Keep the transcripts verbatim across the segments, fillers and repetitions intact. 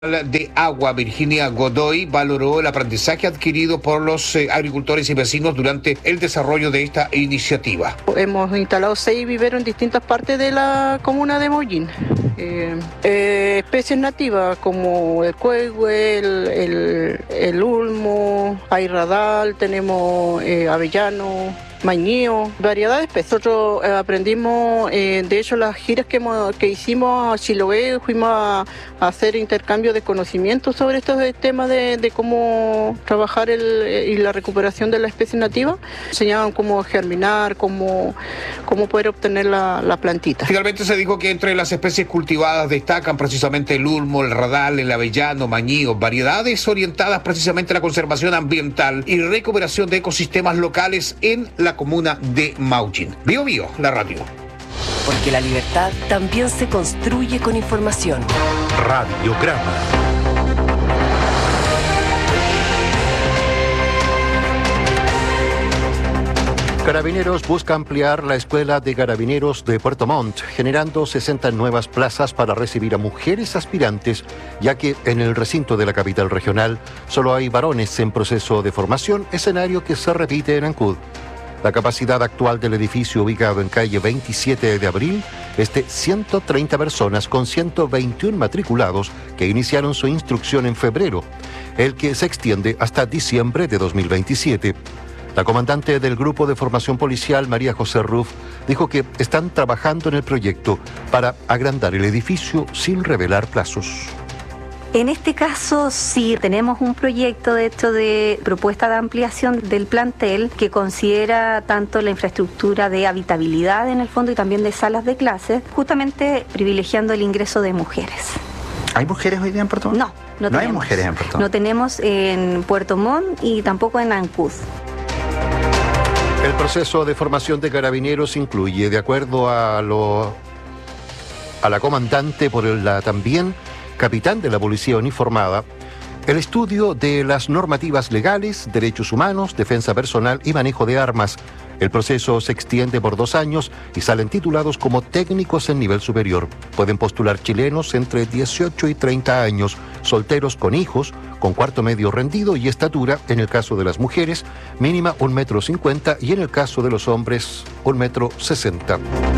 de Agua, Virginia Godoy, valoró el aprendizaje adquirido por los eh, agricultores y vecinos durante el desarrollo de esta iniciativa. Hemos instalado seis viveros en distintas partes de la comuna de Mollín. Eh, eh, especies nativas como el cuehue, el, el, el ulmo, hay radal, tenemos eh, avellano, mañío, variedad de especies. Nosotros eh, aprendimos, eh, de hecho, las giras que, hemos, que hicimos a Chiloé, fuimos a, a hacer intercambio de conocimientos sobre estos temas de, de cómo trabajar el, y la recuperación de la especie nativa. Enseñaban cómo germinar, cómo, cómo poder obtener la, la plantita. Finalmente se dijo que entre las especies cultivadas destacan precisamente el ulmo, el radal, el avellano, mañío, variedades orientadas precisamente a la conservación ambiental y recuperación de ecosistemas locales en la comuna de Maullín. Bio Bio, la radio. Porque la libertad también se construye con información. Radiograma. Carabineros busca ampliar la Escuela de Carabineros de Puerto Montt, generando sesenta nuevas plazas para recibir a mujeres aspirantes, ya que en el recinto de la capital regional solo hay varones en proceso de formación, escenario que se repite en Ancud. La capacidad actual del edificio, ubicado en calle veintisiete de abril, es de ciento treinta personas con ciento veintiuno matriculados que iniciaron su instrucción en febrero, el que se extiende hasta diciembre de dos mil veintisiete. La comandante del Grupo de Formación Policial, María José Ruf, dijo que están trabajando en el proyecto para agrandar el edificio sin revelar plazos. En este caso sí tenemos un proyecto de hecho de propuesta de ampliación del plantel que considera tanto la infraestructura de habitabilidad en el fondo y también de salas de clases, justamente privilegiando el ingreso de mujeres. ¿Hay mujeres hoy día en Puerto Montt? No, no, no tenemos. hay mujeres en Puerto Montt. No tenemos en Puerto Montt y tampoco en Ancud. El proceso de formación de carabineros incluye, de acuerdo a lo a la comandante por la también capitán de la Policía Uniformada, el estudio de las normativas legales, derechos humanos, defensa personal y manejo de armas. El proceso se extiende por dos años y salen titulados como técnicos en nivel superior. Pueden postular chilenos entre dieciocho y treinta años, solteros con hijos, con cuarto medio rendido y estatura, en el caso de las mujeres, mínima un metro cincuenta y en el caso de los hombres, un metro sesenta.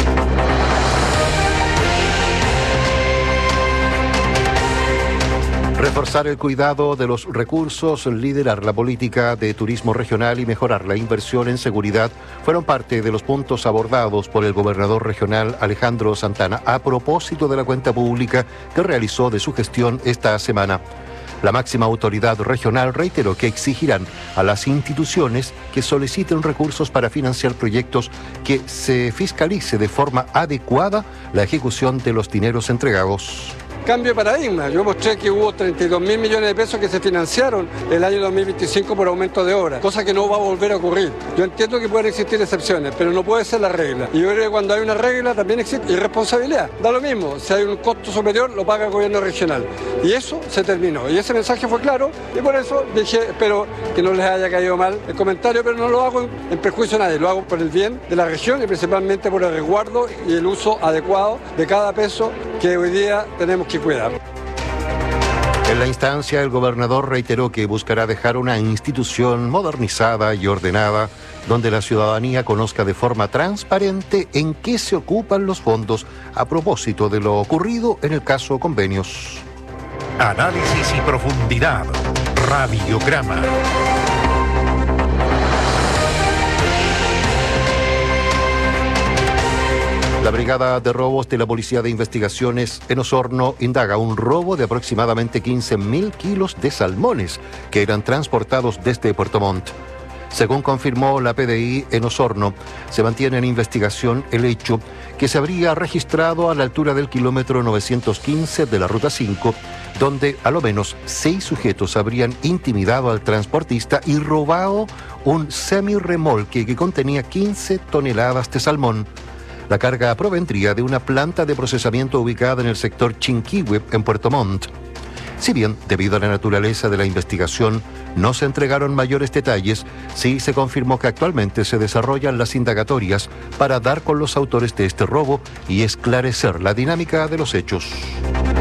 Reforzar el cuidado de los recursos, liderar la política de turismo regional y mejorar la inversión en seguridad fueron parte de los puntos abordados por el gobernador regional Alejandro Santana a propósito de la cuenta pública que realizó de su gestión esta semana. La máxima autoridad regional reiteró que exigirán a las instituciones que soliciten recursos para financiar proyectos que se fiscalice de forma adecuada la ejecución de los dineros entregados. Cambio de paradigma. Yo mostré que hubo treinta y dos mil millones de pesos que se financiaron el año dos mil veinticinco por aumento de horas, cosa que no va a volver a ocurrir. Yo entiendo que pueden existir excepciones, pero no puede ser la regla. Y yo creo que cuando hay una regla también existe irresponsabilidad. Da lo mismo, si hay un costo superior lo paga el gobierno regional. Y eso se terminó. Y ese mensaje fue claro y por eso dije, espero que no les haya caído mal el comentario, pero no lo hago en, en perjuicio de nadie, lo hago por el bien de la región y principalmente por el resguardo y el uso adecuado de cada peso que hoy día tenemos que cuidar. En la instancia, el gobernador reiteró que buscará dejar una institución modernizada y ordenada, donde la ciudadanía conozca de forma transparente en qué se ocupan los fondos a propósito de lo ocurrido en el caso Convenios. Análisis y profundidad. Radiograma. La Brigada de Robos de la Policía de Investigaciones en Osorno indaga un robo de aproximadamente quince mil kilos de salmones que eran transportados desde Puerto Montt. Según confirmó la P D I en Osorno, se mantiene en investigación el hecho que se habría registrado a la altura del kilómetro novecientos quince de la Ruta cinco, donde a lo menos seis sujetos habrían intimidado al transportista y robado un semirremolque que contenía quince toneladas de salmón. La carga provendría de una planta de procesamiento ubicada en el sector Chinquihue, en Puerto Montt. Si bien, debido a la naturaleza de la investigación, no se entregaron mayores detalles, sí se confirmó que actualmente se desarrollan las indagatorias para dar con los autores de este robo y esclarecer la dinámica de los hechos.